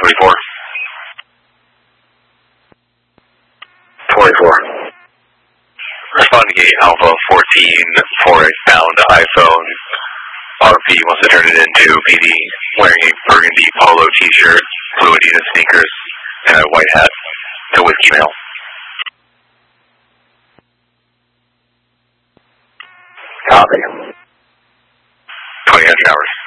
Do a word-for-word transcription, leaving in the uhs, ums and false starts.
twenty-four. twenty-four. Respond to gate Alpha fourteen for a found iPhone. R P wants to turn it into P D wearing a burgundy polo t-shirt, blue Adidas sneakers, and a white hat to Whiskey Mail. Copy. twenty hundred hours.